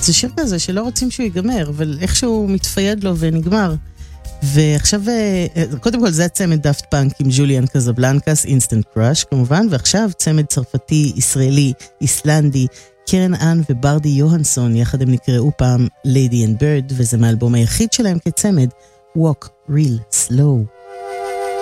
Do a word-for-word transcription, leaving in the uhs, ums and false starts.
זה שיר כזה שלא רוצים שהוא ייגמר, אבל איכשהו מתפייד לו ונגמר. ועכשיו, קודם כל זה הצמד דאפט פאנק עם ג'וליאן קזבלנקס, אינסטנט קראש כמובן, ועכשיו צמד צרפתי, ישראלי, איסלנדי, קרן אן וברדי יוהנסון, יחד הם נקראו פעם Lady and Bird, וזה מהאלבום היחיד שלהם כצמד, Walk Real Slow.